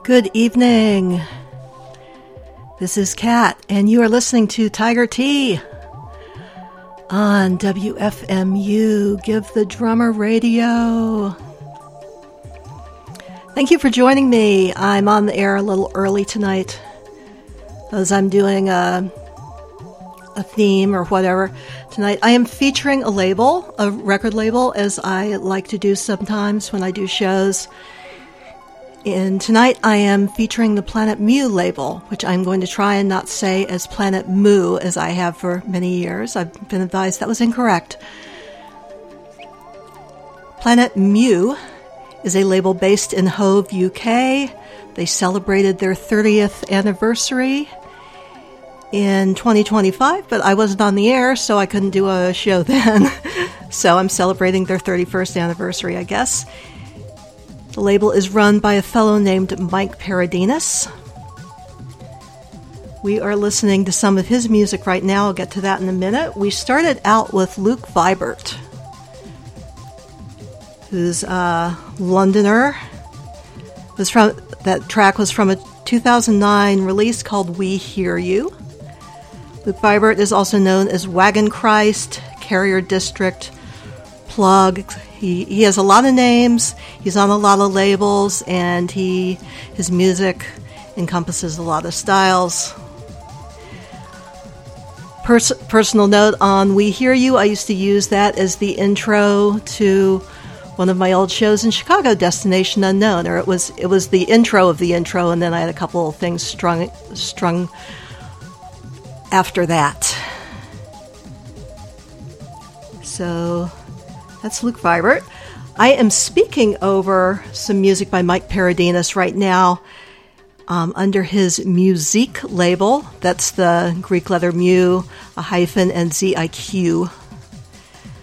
Good evening. This is Kat, and you are listening to Tiger Tea on WFMU, Give the Drummer Radio. Thank you for joining me. I'm on the air a little early tonight as I'm doing a theme or whatever. Tonight I am featuring a record label, as I like to do sometimes when I do shows. And tonight I am featuring the Planet Mu label, which I'm going to try and not say as Planet Moo as I have for many years. I've been advised that was incorrect. Planet Mu is a label based in Hove, UK. They celebrated their 30th anniversary in 2025, but I wasn't on the air, so I couldn't do a show then. So I'm celebrating their 31st anniversary, I guess. The label is run by a fellow named Mike Paradinas. We are listening to some of his music right now. I'll get to that in a minute. We started out with Luke Vibert, who's a Londoner. That track was from a 2009 release called We Hear You. Luke Vibert is also known as Wagon Christ, Carrier District, Plug. He has a lot of names, he's on a lot of labels, and his music encompasses a lot of styles. Personal note on We Hear You, I used to use that as the intro to one of my old shows in Chicago, Destination Unknown, or it was the intro of the intro, and then I had a couple of things strung after that. So that's Luke Vibert. I am speaking over some music by Mike Paradinas right now under his Musique label. That's the Greek letter mu, a hyphen, and ZIQ